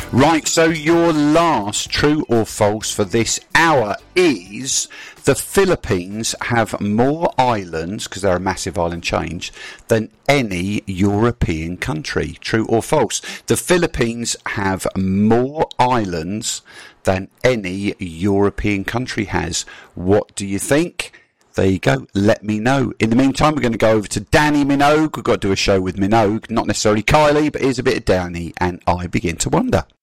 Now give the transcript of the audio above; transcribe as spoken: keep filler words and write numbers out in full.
Right, so your last true or false for this hour is the Philippines have more islands, because they're a massive island change, than any European country. True or false? The Philippines have more islands than any European country has. What do you think? There you go. Let me know. In the meantime, we're going to go over to Danny Minogue. We've got to do a show with Minogue. Not necessarily Kylie, but here's a bit of Danny, and I begin to wonder.